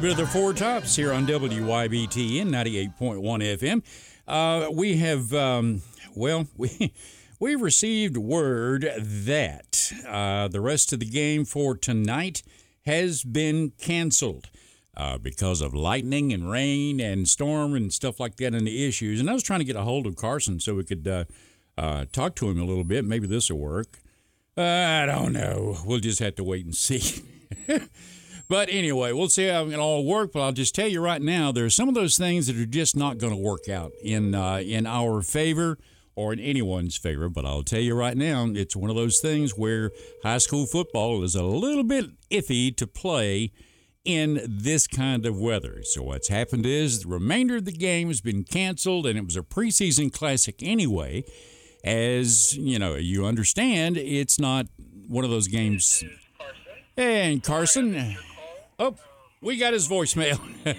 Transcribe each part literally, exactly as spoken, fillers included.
bit of the Four Tops here on W Y B T N ninety-eight point one F M. Uh, we have, um, well, we we received word that uh, the rest of the game for tonight has been canceled uh, because of lightning and rain and storm and stuff like that and the issues. And I was trying to get a hold of Carson so we could uh, uh, talk to him a little bit. Maybe this will work. Uh, I don't know. We'll just have to wait and see. But anyway, we'll see how it all work. But I'll just tell you right now, there are some of those things that are just not going to work out in uh, in our favor or in anyone's favor. But I'll tell you right now, it's one of those things where high school football is a little bit iffy to play in this kind of weather. So what's happened is the remainder of the game has been canceled, and it was a preseason classic anyway. As, you know, you understand, it's not one of those games. And Carson, oh, we got his voicemail.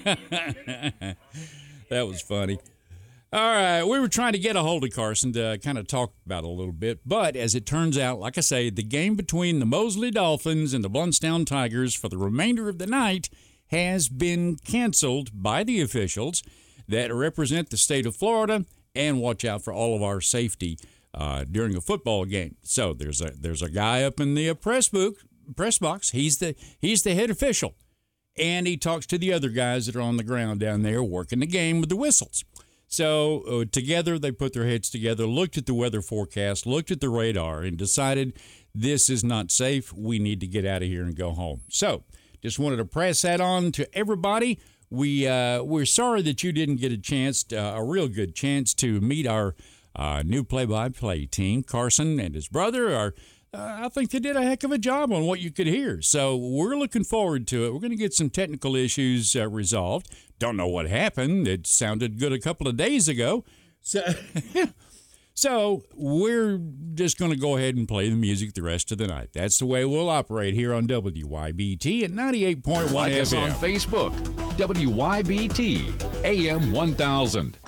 That was funny. All right, we were trying to get a hold of Carson to kind of talk about it a little bit. But as it turns out, like I say, the game between the Mosley Dolphins and the Blountstown Tigers for the remainder of the night has been canceled by the officials that represent the state of Florida and watch out for all of our safety uh, during a football game. So there's a there's a guy up in the press book, press box. He's the he's the head official, and he talks to the other guys that are on the ground down there working the game with the whistles. So uh, together they put their heads together, looked at the weather forecast, looked at the radar, and decided this is not safe. We need to get out of here and go home. So just wanted to press that on to everybody. We uh, we're sorry that you didn't get a chance, uh, a real good chance to meet our uh, new play-by-play team. Carson and his brother are. Uh, I think they did a heck of a job on what you could hear. So we're looking forward to it. We're going to get some technical issues uh, resolved. Don't know what happened. It sounded good a couple of days ago. So, so we're just going to go ahead and play the music the rest of the night. That's the way we'll operate here on W Y B T at ninety-eight point one like F M. Us on Facebook, W Y B T, A M one thousand.